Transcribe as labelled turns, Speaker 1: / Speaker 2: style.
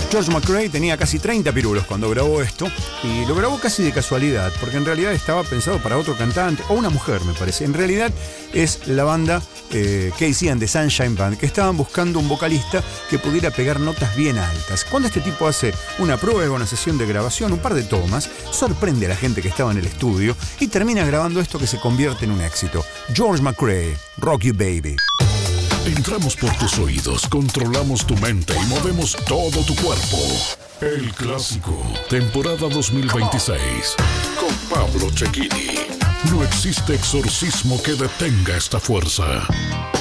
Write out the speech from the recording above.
Speaker 1: George McCrae tenía casi 30 pirulos cuando grabó esto y lo grabó casi de casualidad, porque en realidad estaba pensado para otro cantante o una mujer, me parece. En realidad es la banda Casey and the Sunshine Band, que estaban buscando un vocalista que pudiera pegar notas bien altas. Cuando este tipo hace una prueba, una sesión de grabación, un par de tomas, sorprende a la gente que estaba en el estudio y termina grabando esto que se convierte en un éxito. George McCrae, Rock You Baby.
Speaker 2: Entramos por tus oídos, controlamos tu mente y movemos todo tu cuerpo. El Clásico, temporada 2026, con Pablo Cecchini. No existe exorcismo que detenga esta fuerza.